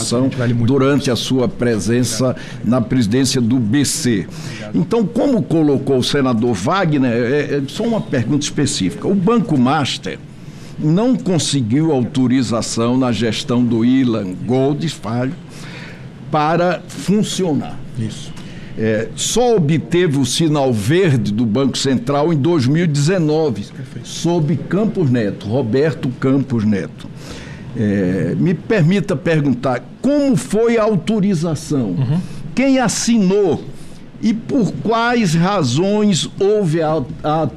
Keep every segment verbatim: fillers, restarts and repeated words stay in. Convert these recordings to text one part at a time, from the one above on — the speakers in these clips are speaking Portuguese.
discussão vale durante a sua presença Obrigado. na presidência do B C. Obrigado. Então, como colocou o senador Wagner, é, é só uma pergunta específica. O Banco Master não conseguiu autorização na gestão do Ilan Gold para funcionar. Isso. É, só obteve o sinal verde do Banco Central em dois mil e dezenove, Perfeito. sob Campos Neto, Roberto Campos Neto. É, me permita perguntar, como foi a autorização? Uhum. Quem assinou? E por quais razões houve a, a,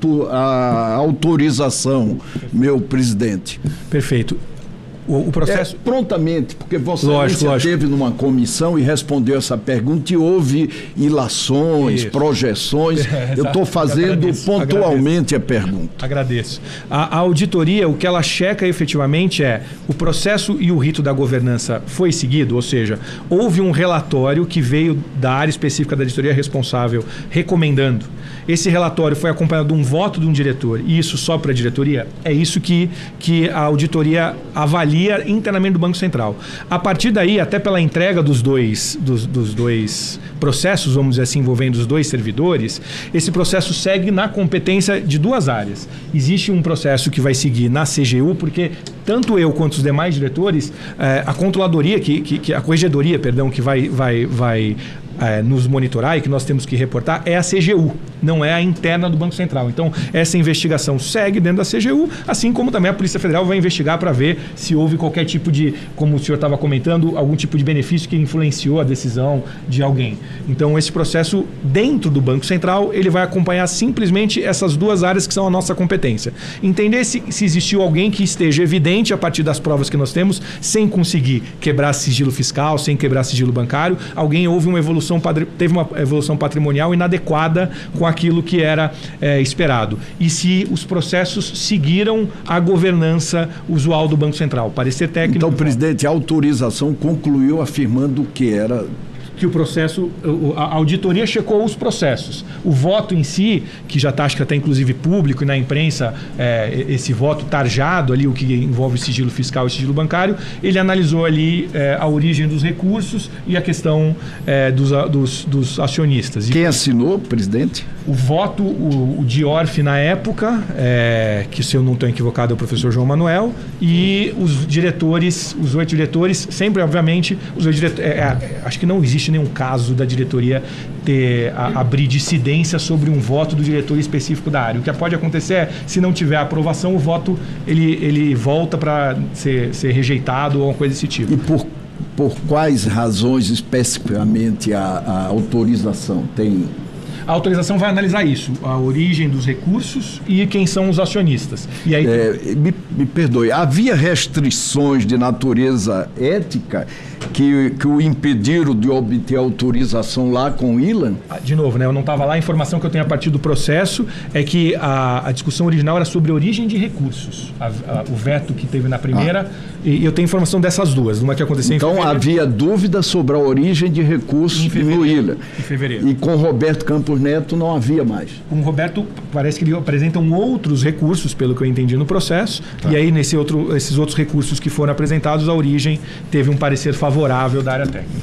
a autorização, meu presidente? Perfeito. O, o processo... É, prontamente, porque Vossa lógico, Excelência lógico. esteve numa comissão e respondeu essa pergunta e houve ilações, Isso. projeções. É, Eu estou fazendo agradeço, pontualmente agradeço. a pergunta. Agradeço. A, a auditoria, o que ela checa efetivamente é o processo e o rito da governança foi seguido, ou seja, houve um relatório que veio da área específica da editoria responsável recomendando. Esse relatório foi acompanhado de um voto de um diretor, e isso só para a diretoria? É isso que, que a auditoria avalia internamente do Banco Central. A partir daí, até pela entrega dos dois, dos, dos dois processos, vamos dizer assim, envolvendo os dois servidores, esse processo segue na competência de duas áreas. Existe um processo que vai seguir na C G U, porque tanto eu quanto os demais diretores, eh, a controladoria, que, que, que, a corregedoria, perdão, que vai... vai, vai É, nos monitorar e que nós temos que reportar é a C G U, não é a interna do Banco Central. Então, essa investigação segue dentro da C G U, assim como também a Polícia Federal vai investigar para ver se houve qualquer tipo de, como o senhor estava comentando, algum tipo de benefício que influenciou a decisão de alguém. Então, esse processo dentro do Banco Central, ele vai acompanhar simplesmente essas duas áreas que são a nossa competência. Entender se, se existiu alguém que esteja evidente a partir das provas que nós temos, sem conseguir quebrar sigilo fiscal, sem quebrar sigilo bancário, alguém houve uma evolução teve uma evolução patrimonial inadequada com aquilo que era é, esperado. E se os processos seguiram a governança usual do Banco Central. Parecer técnico... Então, presidente, a autorização concluiu afirmando que era... que o processo, a auditoria checou os processos. O voto em si, que já está, acho que até inclusive público e na imprensa, é, esse voto tarjado ali, o que envolve sigilo fiscal e sigilo bancário, ele analisou ali é, a origem dos recursos e a questão é, dos, dos, dos acionistas. Quem assinou, presidente? O voto, o, o D I O R F na época, é, que se eu não estou equivocado é o professor João Manuel, e os diretores, os oito diretores, sempre, obviamente, os oito diretores, é, é, acho que não existe nenhum caso da diretoria ter, a, abrir dissidência sobre um voto do diretor específico da área. O que pode acontecer é, se não tiver aprovação, o voto ele, ele volta para ser, ser rejeitado ou uma coisa desse tipo. E por, por quais razões especificamente a, a autorização tem... A autorização vai analisar isso, a origem dos recursos e quem são os acionistas. E aí... é, me, me perdoe, havia restrições de natureza ética que, que o impediram de obter autorização lá com o Ilan? De novo, né, eu não estava lá, a informação que eu tenho a partir do processo é que a, a discussão original era sobre origem de recursos. A, a, o veto que teve na primeira, ah. e eu tenho informação dessas duas, uma que aconteceu então, em fevereiro. Então havia dúvida sobre a origem de recursos no Ilan. Em fevereiro. E com Roberto Campos Neto não havia mais. Com o Roberto, parece que ele apresentam outros recursos, pelo que eu entendi no processo, tá. E aí nesse outro, esses outros recursos que foram apresentados, a origem teve um parecer favorável da área técnica.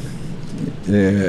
É...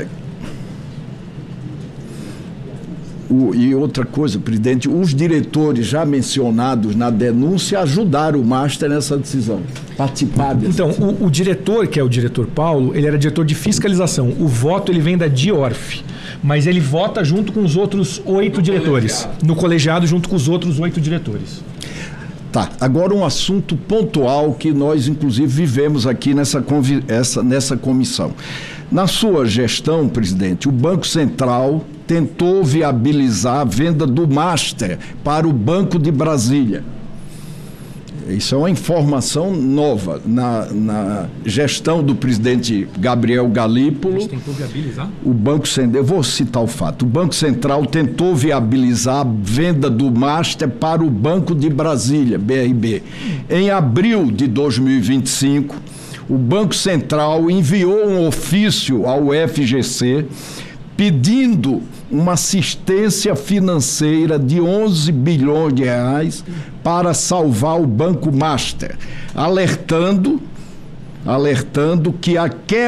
O, e outra coisa, presidente, os diretores já mencionados na denúncia ajudaram o Master nessa decisão, participaram dessa Então, decisão. O, o diretor, que é o diretor Paulo, ele era diretor de fiscalização. O voto ele vem da D I O R F, mas ele vota junto com os outros oito diretores, colegiado. no colegiado junto com os outros oito diretores. Tá, agora um assunto pontual que nós inclusive vivemos aqui nessa, essa, nessa comissão. Na sua gestão, presidente, o Banco Central tentou viabilizar a venda do Master para o Banco de Brasília. Isso é uma informação nova na, na gestão do presidente Gabriel Galípolo. Você tentou viabilizar? O Banco Central, eu vou citar o fato, o Banco Central tentou viabilizar a venda do Master para o Banco de Brasília, B R B. Em abril de dois mil e vinte e cinco, o Banco Central enviou um ofício ao F G C pedindo uma assistência financeira de onze bilhões de reais para salvar o Banco Master, alertando, alertando que a quebra